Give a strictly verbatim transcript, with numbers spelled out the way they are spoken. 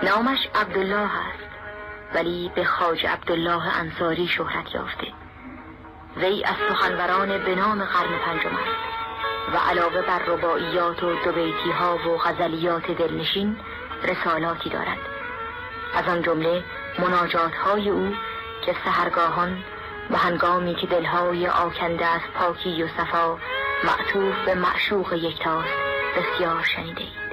نامش عبدالله است، ولی به خواجه عبدالله انصاری شهرت یافته. وی از سخنوران به نام قرن پنجم است و علاوه بر رباعیات و دوبیتی ها و غزلیات دلنشین رسالاتی دارد. از آن جمله مناجات های او که سحرگاهان و هنگامی که دلهای آکنده از پاکی و صفا معطوف به معشوق یکتاست بسیار شنیده.